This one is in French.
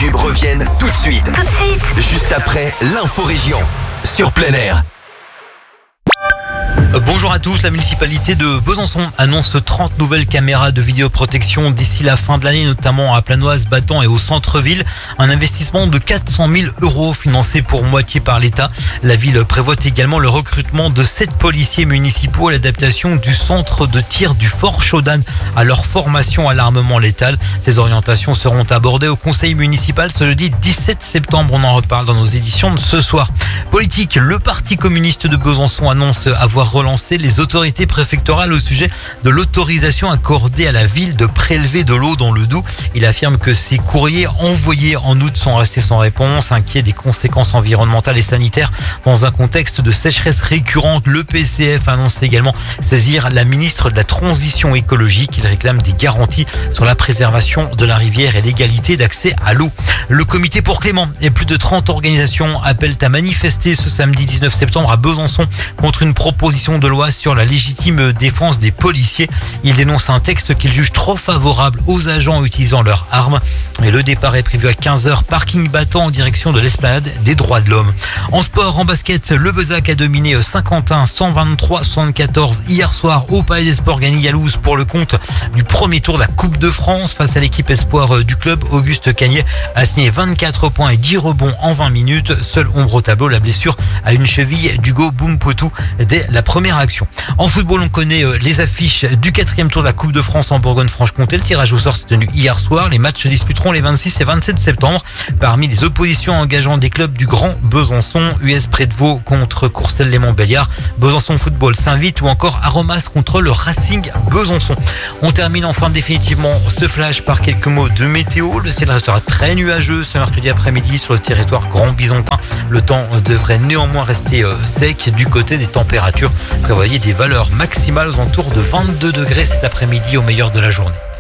tubes reviennent tout de suite. Juste après l'info région sur Plein Air. Bonjour à tous, la municipalité de Besançon annonce 30 nouvelles caméras de vidéoprotection d'ici la fin de l'année, notamment à Planoise, Battan et au centre-ville. Un investissement de 400 000 € financé pour moitié par l'État. La ville prévoit également le recrutement de 7 policiers municipaux et l'adaptation du centre de tir du Fort Chaudane à leur formation à l'armement létal. Ces orientations seront abordées au conseil municipal ce jeudi 17 septembre. On en reparle dans nos éditions de ce soir. Politique, le Parti communiste de Besançon annonce avoir relancé les autorités préfectorales au sujet de l'autorisation accordée à la ville de prélever de l'eau dans le Doubs. Il affirme que ces courriers envoyés en août sont restés sans réponse, inquiets des conséquences environnementales et sanitaires dans un contexte de sécheresse récurrente. Le PCF annonce également saisir la ministre de la Transition écologique. Il réclame des garanties sur la préservation de la rivière et l'égalité d'accès à l'eau. Le comité pour Clément et plus de 30 organisations appellent à manifester ce samedi 19 septembre à Besançon contre une proposition de loi sur la légitime défense des policiers. Ils dénoncent un texte qu'ils jugent trop favorable aux agents utilisant leurs armes. Et le départ est prévu à 15h, parking Battant en direction de l'esplanade des droits de l'homme. En sport, en basket, le Bezac a dominé Saint-Quentin 123-74 hier soir au Palais des Sports Gagny-Yalouz pour le compte du premier tour de la Coupe de France face à l'équipe espoir du club. Auguste Cagnier a signé 24 points et 10 rebonds en 20 minutes. Seule ombre au tableau, la blessure à une cheville d'Hugo Boumpotou dès la première action. En football, on connaît les affiches du 4e tour de la Coupe de France en Bourgogne-Franche-Comté. Le tirage au sort s'est tenu hier soir. Les matchs se disputeront les 26 et 27 septembre. Parmi les oppositions engageant des clubs du Grand Besançon, US Près-de-Vaux contre Courcelles-Léman-Belliard, Besançon Football s'invite ou encore Aromas contre le Racing Besançon. On termine enfin définitivement ce flash par quelques mots de météo. Le ciel restera très nuageux ce mercredi après-midi sur le territoire grand bisontin. Le temps devrait néanmoins rester sec. Du côté des températures, prévoyez des valeurs maximales aux alentours de 22 degrés cet après-midi au meilleur de la journée.